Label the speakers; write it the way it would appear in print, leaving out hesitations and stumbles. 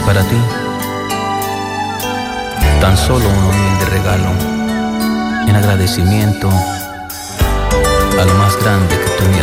Speaker 1: para ti tan solo un humilde regalo en agradecimiento a lo más grande que tú me